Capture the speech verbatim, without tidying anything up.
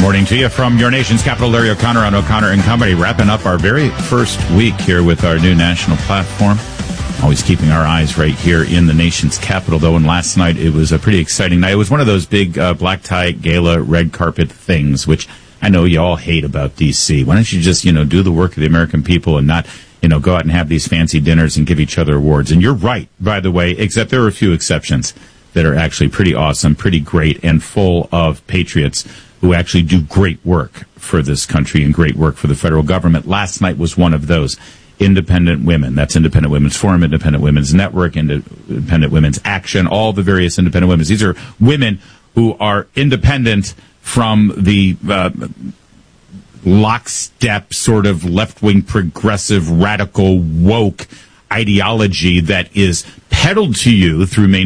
Morning to you from your nation's capital, Larry O'Connor on O'Connor and Company, wrapping up our very first week here with our new national platform. Always keeping our eyes right here in the nation's capital, though. And last night, it was a pretty exciting night. It was one of those big uh, black tie gala red carpet things, which I know you all hate about D C. Why don't you just, you know, do the work of the American people and not, you know, go out and have these fancy dinners and give each other awards? And you're right, by the way, except there are a few exceptions that are actually pretty awesome, pretty great, and full of patriots who actually do great work for this country and great work for the federal government. Last night was one of those. Independent Women. That's Independent Women's Forum, Independent Women's Network, Independent Women's Action, all the various independent women. These are women who are independent from the uh, lockstep sort of left-wing progressive radical woke ideology that is peddled to you through mainstream